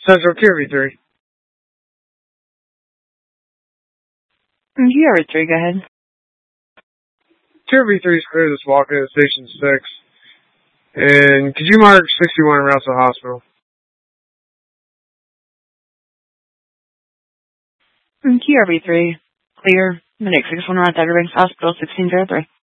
Central QRV3. QRV3, go ahead. QRV3 is clear this walk-in at Station 6. And could you mark 61 and route to the hospital? QRV3, clear. The next 61 route to Outer Banks Hospital, 1603.